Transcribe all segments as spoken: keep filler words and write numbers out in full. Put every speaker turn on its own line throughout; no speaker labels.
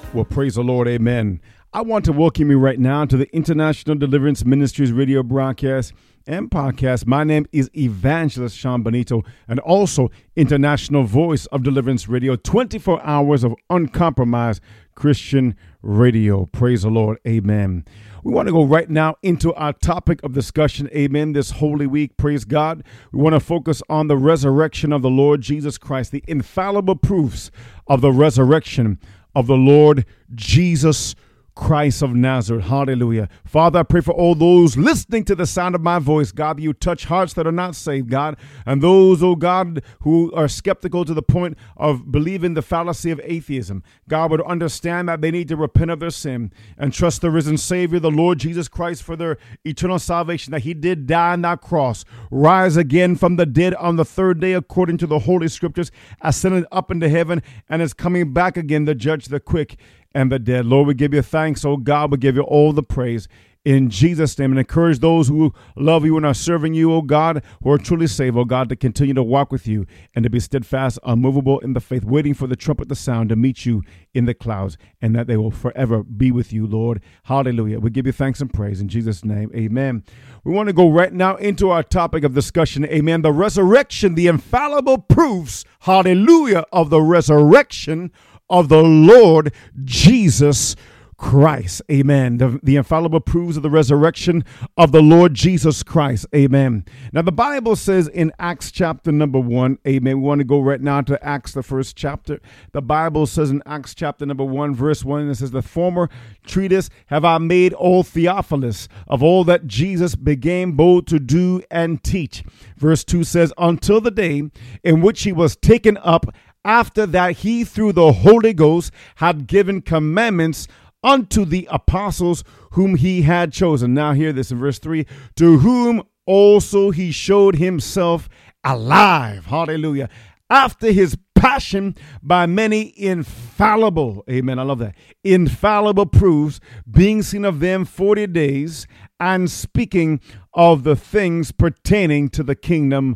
Well, praise the Lord. Amen. I want to welcome you right now to the International Deliverance Ministries radio broadcast and podcast. My name is Evangelist Sean Benito, and also International Voice of Deliverance Radio, twenty-four hours of uncompromised Christian radio. Praise the Lord. Amen. We want to go right now into our topic of discussion. Amen. This Holy Week. Praise God. We want to focus on the resurrection of the Lord Jesus Christ, the infallible proofs of the resurrection of the Lord Jesus Christ of Nazareth. Hallelujah. Father, I pray for all those listening to the sound of my voice. God, you touch hearts that are not saved, God. And those, oh God, who are skeptical to the point of believing the fallacy of atheism. God, would understand that they need to repent of their sin and trust the risen Savior, the Lord Jesus Christ, for their eternal salvation, that he did die on that cross, rise again from the dead on the third day, according to the Holy Scriptures, ascended up into heaven, and is coming back again to judge the quick and the dead. Lord, we give you thanks. Oh God, we give you all the praise in Jesus' name, and encourage those who love you and are serving you, oh God, who are truly saved, oh God, to continue to walk with you and to be steadfast, unmovable in the faith, waiting for the trumpet to sound to meet you in the clouds, and that they will forever be with you, Lord. Hallelujah. We give you thanks and praise in Jesus' name. Amen. We want to go right now into our topic of discussion. Amen. The resurrection, the infallible proofs, hallelujah, of the resurrection of the Lord Jesus Christ. Amen. The, the infallible proofs of the resurrection of the Lord Jesus Christ. Amen. Now, the Bible says in Acts chapter number one, amen. We want to go right now to Acts, the first chapter. The Bible says in Acts chapter number one, verse one, it says, the former treatise have I made, O Theophilus, of all that Jesus began both to do and teach. Verse two says, until the day in which he was taken up, after that he through the Holy Ghost had given commandments unto the apostles whom he had chosen. Now hear this in verse three, to whom also he showed himself alive. Hallelujah. After his passion by many infallible, amen, I love that, infallible proofs, being seen of them forty days, and speaking of the things pertaining to the kingdom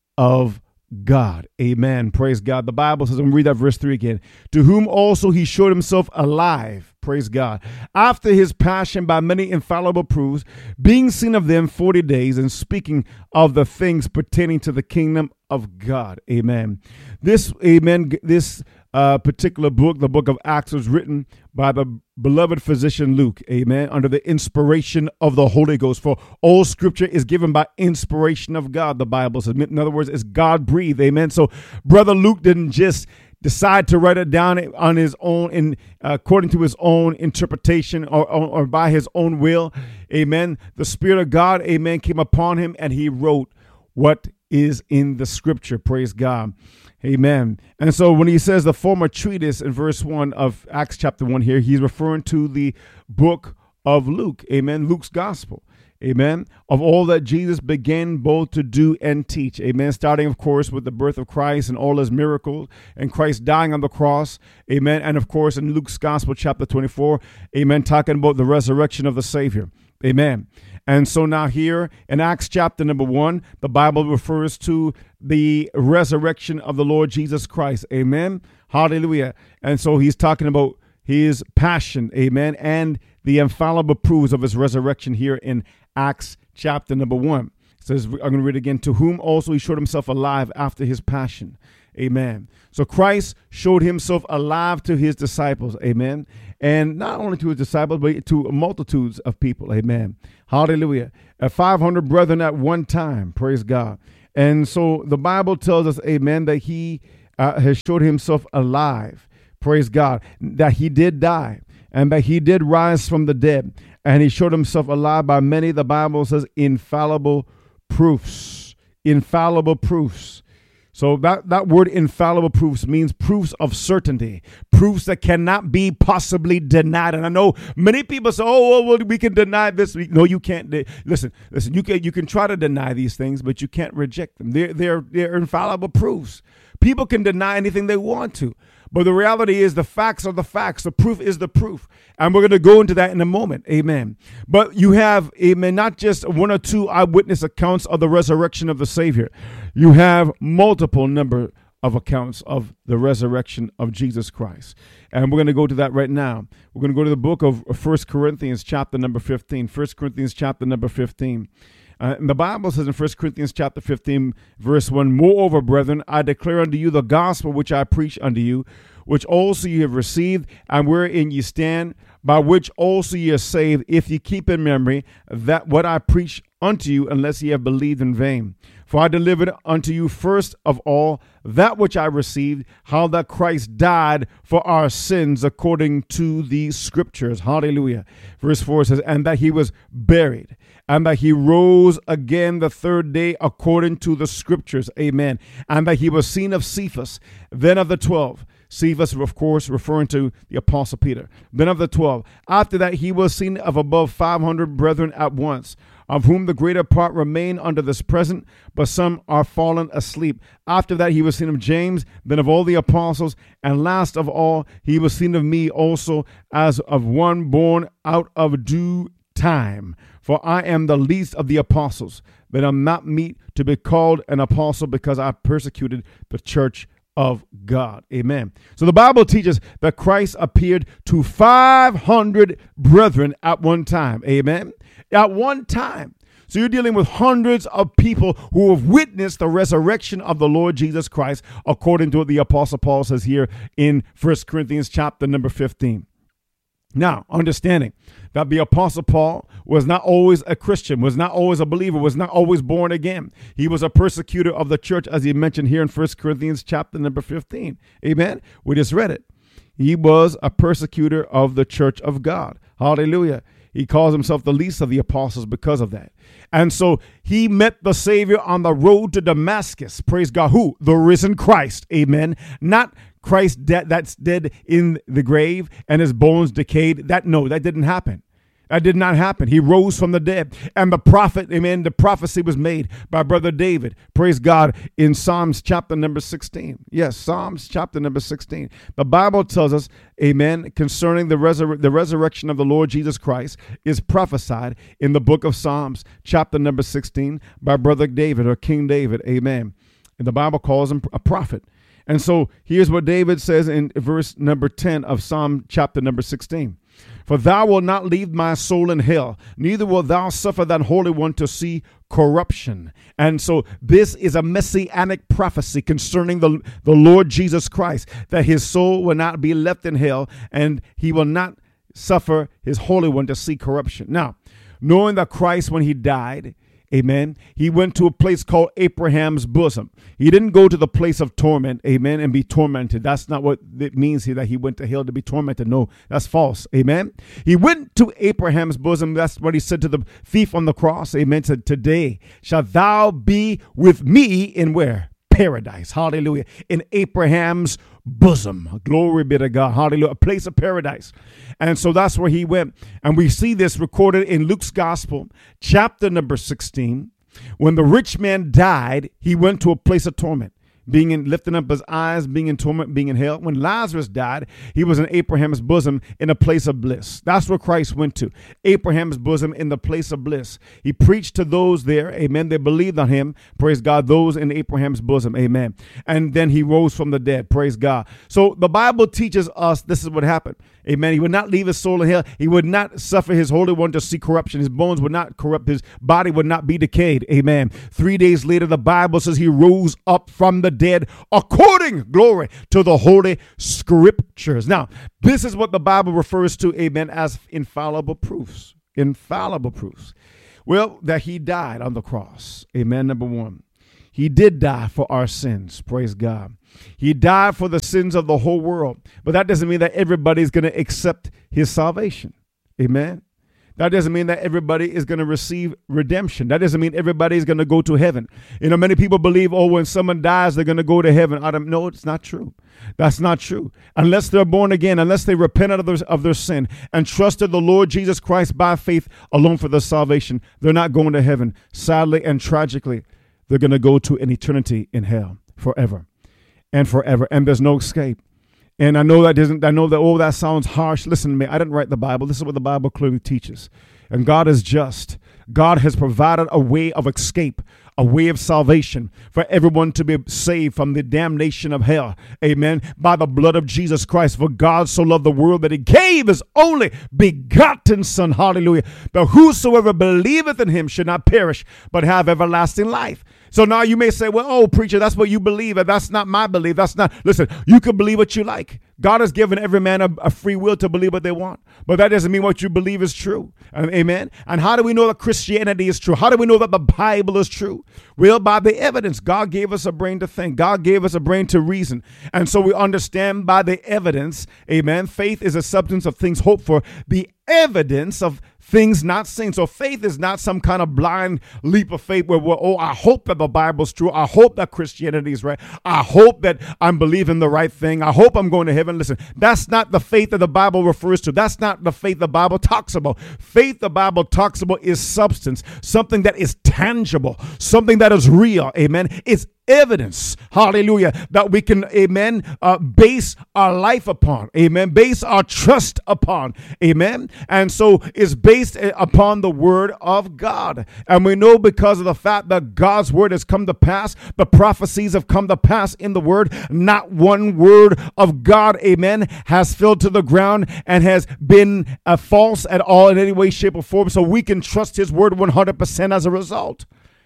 of God. Amen. Praise God. The Bible says, I'm going to read that verse three again. To whom also he showed himself alive. Praise God. After his passion by many infallible proofs, being seen of them forty days, and speaking of the things pertaining to the kingdom of God. Amen. This, amen, this uh, particular book, the book of Acts, was written by the beloved physician Luke, amen, under the inspiration of the Holy Ghost. For all scripture is given by inspiration of God, the Bible says. In other words, it's God breathed, amen. So brother Luke didn't just decide to write it down on his own, in uh, according to his own interpretation, or, or, or by his own will, amen. The Spirit of God, amen, came upon him, and he wrote what is in the scripture. Praise God. Amen. And so when he says the former treatise in verse one of Acts chapter one here, he's referring to the book of Luke. Amen. Luke's gospel. Amen. Of all that Jesus began both to do and teach. Amen. Starting, of course, with the birth of Christ and all his miracles, and Christ dying on the cross. Amen. And of course, in Luke's gospel, chapter twenty-four, amen, talking about the resurrection of the Savior. Amen. And so now here in Acts chapter number one, the Bible refers to the resurrection of the Lord Jesus Christ. Amen. Hallelujah. And so he's talking about his passion. Amen. And the infallible proofs of his resurrection here in Acts chapter number one. It says, I'm going to read it again. To whom also he showed himself alive after his passion. Amen. So Christ showed himself alive to his disciples. Amen. And not only to his disciples, but to multitudes of people. Amen. Hallelujah. At five hundred brethren at one time. Praise God. And so the Bible tells us, amen, that he uh, has showed himself alive. Praise God. That he did die, and that he did rise from the dead. And he showed himself alive by many, the Bible says, infallible proofs. Infallible proofs. So that, that word infallible proofs means proofs of certainty, proofs that cannot be possibly denied. And I know many people say, oh, well, we can deny this. No, you can't. Listen, listen, you can, you can try to deny these things, but you can't reject them. They're, they're, they're infallible proofs. People can deny anything they want to. But the reality is the facts are the facts. The proof is the proof. And we're going to go into that in a moment. Amen. But you have, amen, not just one or two eyewitness accounts of the resurrection of the Savior. You have multiple number of accounts of the resurrection of Jesus Christ. And we're going to go to that right now. We're going to go to the book of First Corinthians chapter number fifteen. First Corinthians chapter number fifteen. Uh, and the Bible says in First Corinthians chapter fifteen, verse one, moreover, brethren, I declare unto you the gospel which I preach unto you, which also ye have received, and wherein ye stand, by which also ye are saved, if ye keep in memory that what I preach unto you, unless ye have believed in vain. For I delivered unto you first of all that which I received, how that Christ died for our sins according to the scriptures. Hallelujah. Verse four says, and that he was buried, and that he rose again the third day according to the scriptures. Amen. And that he was seen of Cephas, then of the twelve. Cephas, of course, referring to the Apostle Peter. Then of the twelve. After that, he was seen of above five hundred brethren at once, of whom the greater part remain under this present, but some are fallen asleep. After that, he was seen of James, then of all the apostles, and last of all, he was seen of me also, as of one born out of due time. For I am the least of the apostles, but I'm not meet to be called an apostle, because I persecuted the church of God. Amen. So the Bible teaches that Christ appeared to five hundred brethren at one time. Amen. At one time. So you're dealing with hundreds of people who have witnessed the resurrection of the Lord Jesus Christ, according to what the Apostle Paul says here in First Corinthians chapter number fifteen. Now, understanding that the Apostle Paul was not always a Christian, was not always a believer, was not always born again. He was a persecutor of the church, as he mentioned here in First Corinthians chapter number fifteen. Amen. We just read it. He was a persecutor of the church of God. Hallelujah. He calls himself the least of the apostles because of that. And so he met the Savior on the road to Damascus. Praise God. Who? The risen Christ. Amen. Not Christ dead, that's dead in the grave and his bones decayed. That no, that didn't happen. That did not happen. He rose from the dead. And the prophet, amen, the prophecy was made by Brother David. Praise God, in Psalms chapter number sixteen. Yes, Psalms chapter number sixteen. The Bible tells us, amen, concerning the, resur- the resurrection of the Lord Jesus Christ is prophesied in the book of Psalms chapter number sixteen by Brother David or King David. Amen. And the Bible calls him a prophet. And so here's what David says in verse number ten of Psalm chapter number sixteen. For thou wilt not leave my soul in hell, neither wilt thou suffer that Holy One to see corruption. And so this is a messianic prophecy concerning the, the Lord Jesus Christ, that his soul will not be left in hell, and he will not suffer his Holy One to see corruption. Now, knowing that Christ, when he died, amen, he went to a place called Abraham's bosom. He didn't go to the place of torment, amen, and be tormented. That's not what it means here, that he went to hell to be tormented. No, that's false, amen. He went to Abraham's bosom. That's what he said to the thief on the cross, amen. Said, today shalt thou be with me in where? Paradise. Hallelujah. In Abraham's bosom. Glory be to God. Hallelujah. A place of paradise. And so that's where he went. And we see this recorded in Luke's gospel, chapter number sixteen. When the rich man died, he went to a place of torment, being in, lifting up his eyes, being in torment, being in hell. When Lazarus died, he was in Abraham's bosom in a place of bliss. That's where Christ went to, Abraham's bosom in the place of bliss. He preached to those there, amen. They believed on him, praise God, those in Abraham's bosom, amen. And then he rose from the dead, praise God. So the Bible teaches us this is what happened, amen. He would not leave his soul in hell. He would not suffer his Holy One to see corruption. His bones would not corrupt. His body would not be decayed, amen. Three days later, the Bible says he rose up from the dead according, glory, to the Holy Scriptures. Now, this is what the Bible refers to, amen, as infallible proofs. Infallible proofs. Well, that he died on the cross, amen, number one. He did die for our sins, praise God. He died for the sins of the whole world. But that doesn't mean that everybody's going to accept his salvation, amen. That doesn't mean that everybody is going to receive redemption. That doesn't mean everybody is going to go to heaven. You know, many people believe, oh, when someone dies, they're going to go to heaven. I don't know. It's not true. That's not true. Unless they're born again, unless they repented of their, of their sin and trusted the Lord Jesus Christ by faith alone for their salvation, they're not going to heaven. Sadly and tragically, they're going to go to an eternity in hell forever and forever. And there's no escape. And I know that doesn't, I know that, oh, that sounds harsh. Listen to me. I didn't write the Bible. This is what the Bible clearly teaches. And God is just. God has provided a way of escape, a way of salvation for everyone to be saved from the damnation of hell. Amen. By the blood of Jesus Christ. For God so loved the world that he gave his only begotten Son. Hallelujah. But whosoever believeth in him should not perish, but have everlasting life. So now you may say, well, oh, preacher, that's what you believe. And that's not my belief. That's not, listen, you can believe what you like. God has given every man a, a free will to believe what they want. But that doesn't mean what you believe is true. Um, amen. And how do we know that Christianity is true? How do we know that the Bible is true? Well, by the evidence. God gave us a brain to think. God gave us a brain to reason. And so we understand by the evidence. Amen. Faith is a substance of things hoped for, the evidence of things not seen. So faith is not some kind of blind leap of faith where we're, oh, I hope that the Bible's true. I hope that Christianity is right. I hope that I'm believing the right thing. I hope I'm going to heaven. Listen, that's not the faith that the Bible refers to. That's not the faith the Bible talks about. Faith the Bible talks about is substance, something that is tangible, something that is real. Amen. It's evidence, hallelujah, that we can, amen, uh, base our life upon, amen, base our trust upon, amen. And so it's based upon the word of God. And we know because of the fact that God's word has come to pass, the prophecies have come to pass in the word, not one word of God, amen, has fell to the ground and has been uh, false at all in any way, shape, or form. So we can trust his word one hundred percent as a result,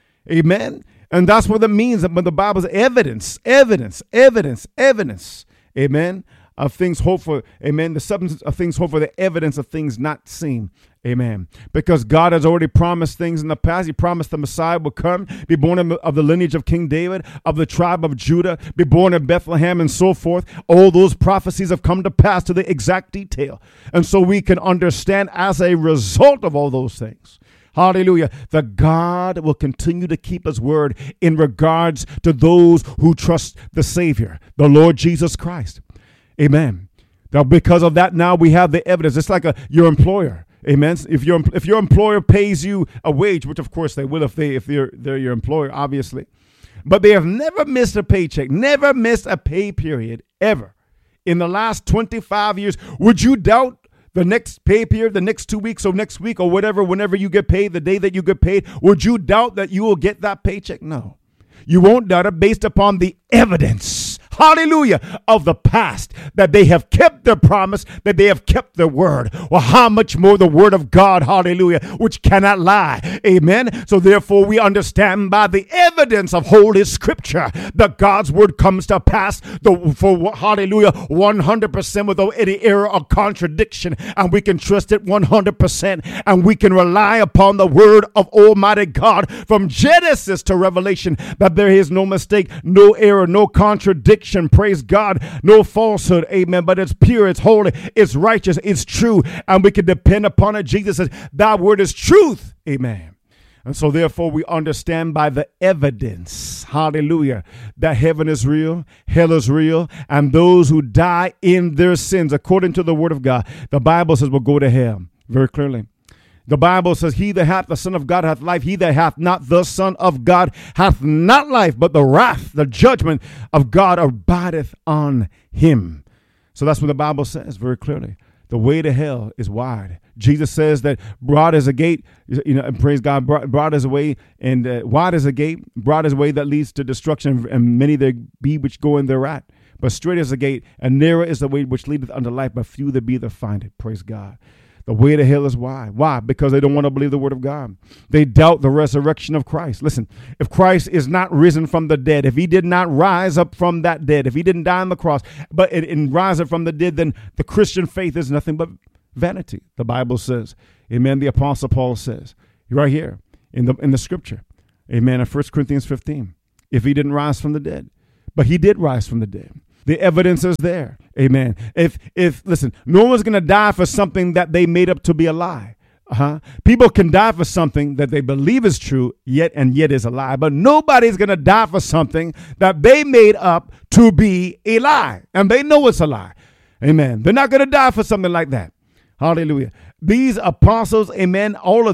amen. And that's what it means when the Bible's evidence, evidence, evidence, evidence, amen, of things hoped for, amen, the substance of things hoped for, the evidence of things not seen, amen. Because God has already promised things in the past. He promised the Messiah will come, be born of the lineage of King David, of the tribe of Judah, be born in Bethlehem, and so forth. All those prophecies have come to pass to the exact detail. And so we can understand as a result of all those things, hallelujah, that God will continue to keep his word in regards to those who trust the Savior, the Lord Jesus Christ. Amen. Now, because of that, now we have the evidence. It's like a, your employer. Amen. If your if your employer pays you a wage, which of course they will if they if they're they're your employer, obviously, but they have never missed a paycheck, never missed a pay period ever in the last twenty-five years. Would you doubt the next pay period, the next two weeks or next week or whatever, whenever you get paid, the day that you get paid, would you doubt that you will get that paycheck? No. You won't doubt it based upon the evidence, hallelujah, of the past, that they have kept their promise, that they have kept their word. Well, how much more the word of God, hallelujah, which cannot lie. Amen. So therefore we understand by the evidence of Holy Scripture that God's word comes to pass the, for, hallelujah, one hundred percent without any error or contradiction. And we can trust it one hundred percent. And we can rely upon the word of Almighty God from Genesis to Revelation, that there is no mistake, no error, no contradiction. Praise God. No falsehood. Amen. But it's pure, it's holy, it's righteous, it's true. And we can depend upon it. Jesus says, thy word is truth. Amen. And so therefore we understand by the evidence, hallelujah, that heaven is real, hell is real, and those who die in their sins, according to the word of God, the Bible says will go to hell very clearly. The Bible says, he that hath the Son of God hath life. He that hath not the Son of God hath not life, but the wrath, the judgment of God abideth on him. So that's what the Bible says very clearly. The way to hell is wide. Jesus says that broad is a gate, you know, and praise God, broad, broad is a way, and uh, wide is a gate, broad is a way that leads to destruction, and many there be which go in thereat. But straight is the gate, and narrow is the way which leadeth unto life, but few there be that find it. Praise God. The way to hell is wide. Why? Because they don't want to believe the word of God. They doubt the resurrection of Christ. Listen, if Christ is not risen from the dead, if he did not rise up from that dead, if he didn't die on the cross, but it, and rise up from the dead, then the Christian faith is nothing but vanity. The Bible says, amen. The Apostle Paul says right here in the, in the scripture, amen. In First Corinthians fifteen, if he didn't rise from the dead, but he did rise from the dead. The evidence is there. Amen. If, if, listen, no one's going to die for something that they made up to be a lie. Uh-huh. People can die for something that they believe is true, yet and yet is a lie. But nobody's going to die for something that they made up to be a lie. And they know it's a lie. Amen. They're not going to die for something like that. Hallelujah. These apostles, amen, all of them,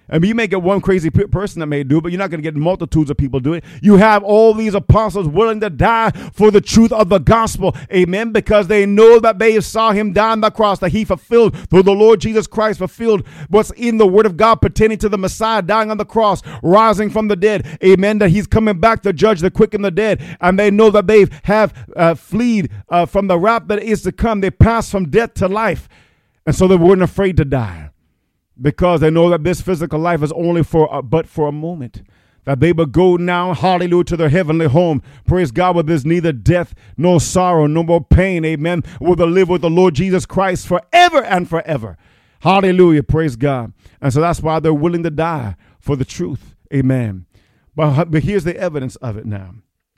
I mean, you may get one crazy pe- person that may do it, but you're not going to get multitudes of people doing it. You have all these apostles willing to die for the truth of the gospel. Amen. Because they know that they saw him die on the cross, that he fulfilled, through the Lord Jesus Christ, fulfilled what's in the word of God pertaining to the Messiah dying on the cross, rising from the dead. Amen. That he's coming back to judge the quick and the dead. And they know that they have uh, fled uh, from the wrath that is to come. They passed from death to life. And so they weren't afraid to die, because they know that this physical life is only for uh, but for a moment, that they will go now, hallelujah, to their heavenly home. Praise God, where there's neither death nor sorrow, no more pain. Amen. Will they live with the Lord Jesus Christ forever and forever. Hallelujah. Praise God. And so that's why they're willing to die for the truth. Amen. But, but here's the evidence of it now.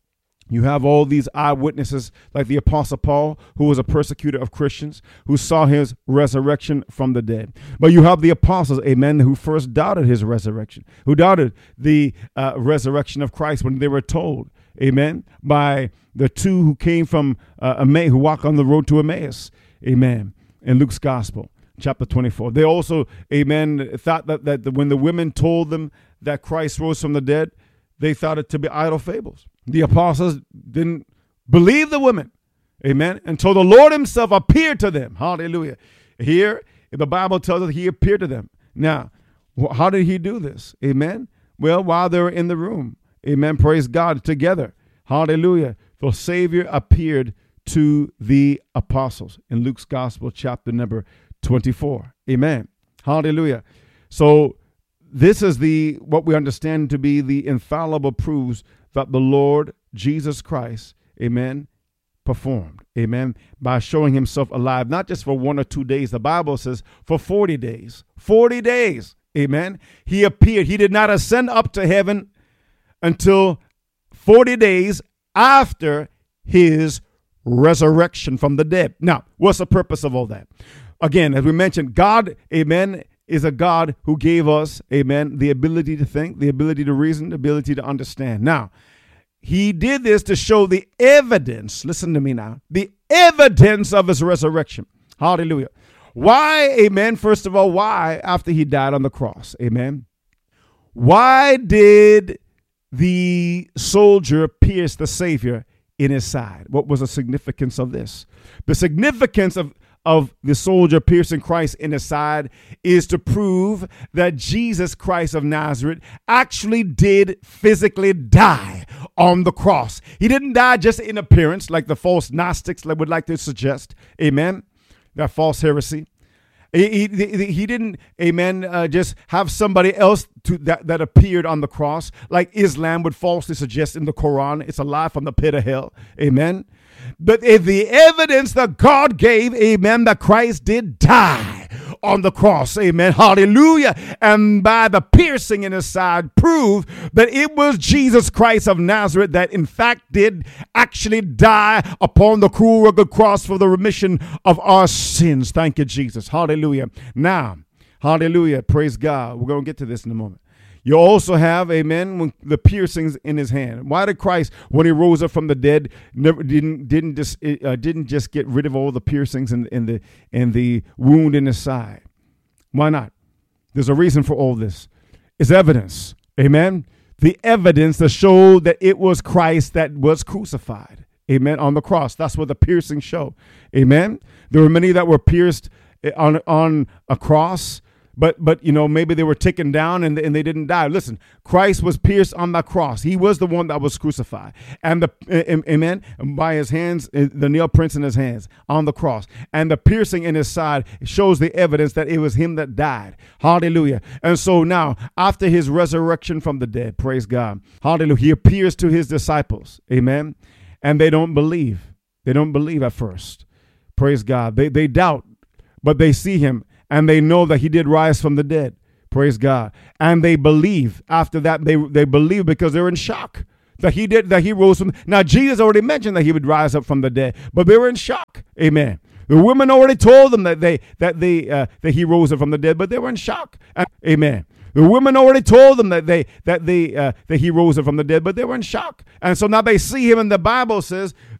You have all these eyewitnesses like the Apostle Paul, who was a persecutor of Christians, who saw his resurrection from the dead. But you have the apostles, amen, who first doubted his resurrection, who doubted the uh, resurrection of Christ when they were told, amen, by the two who came from uh, Emmaus, who walked on the road to Emmaus, amen, in Luke's gospel, chapter twenty-four. They also, amen, thought that, that when the women told them that Christ rose from the dead, they thought it to be idle fables. The apostles didn't believe the women, amen, until the Lord himself appeared to them. Hallelujah. Here, the Bible tells us he appeared to them. Now, how did he do this? Amen. Well, while they were in the room, amen, praise God, together. Hallelujah. The Savior appeared to the apostles in Luke's gospel, chapter number twenty-four. Amen. Hallelujah. So this is the what we understand to be the infallible proofs that the Lord Jesus Christ, amen, performed, amen, by showing himself alive, not just for one or two days. The Bible says for forty days, forty days, amen, he appeared. He did not ascend up to heaven until forty days after his resurrection from the dead. Now, what's the purpose of all that? Again, as we mentioned, God, amen, is a God who gave us, amen, the ability to think, the ability to reason, the ability to understand. Now, he did this to show the evidence, listen to me now, the evidence of his resurrection. Hallelujah. Why, amen, first of all, why after he died on the cross, amen, why did the soldier pierce the Savior in his side? What was the significance of this? The significance of of the soldier piercing Christ in his side is to prove that Jesus Christ of Nazareth actually did physically die on the cross. He didn't die just in appearance like the false Gnostics would like to suggest. Amen. That false heresy. He, he, he didn't, amen, uh, just have somebody else to, that, that appeared on the cross like Islam would falsely suggest in the Quran. It's a lie from the pit of hell. Amen. But if the evidence that God gave, amen, that Christ did die on the cross, amen, hallelujah, and by the piercing in his side proved that it was Jesus Christ of Nazareth that in fact did actually die upon the cruel rugged cross for the remission of our sins. Thank you, Jesus. Hallelujah. Now, hallelujah, praise God. We're going to get to this in a moment. You also have, amen, the piercings in his hand. Why did Christ, when he rose up from the dead, never didn't didn't just uh, didn't just get rid of all the piercings and in, in the and the wound in his side? Why not? There's a reason for all this. It's evidence, amen. The evidence to show that it was Christ that was crucified, amen, on the cross. That's what the piercings show, amen. There were many that were pierced on on a cross. But, but you know, maybe they were taken down and, and they didn't die. Listen, Christ was pierced on the cross. He was the one that was crucified. And the, uh, amen, by his hands, the nail prints in his hands on the cross. And the piercing in his side shows the evidence that it was him that died. Hallelujah. And so now, after his resurrection from the dead, praise God, hallelujah, he appears to his disciples. Amen. And they don't believe. They don't believe at first. Praise God. They, they doubt, but they see him. And they know that he did rise from the dead. Praise God. And they believe after that. They they believe because they're in shock that he did, that he rose from. Now, Jesus already mentioned that he would rise up from the dead, but they were in shock. Amen. The women already told them that they that they uh, that he rose up from the dead, but they were in shock. Amen. The women already told them that they that they uh, that he rose up from the dead, but they were in shock. And so now they see him, and the Bible says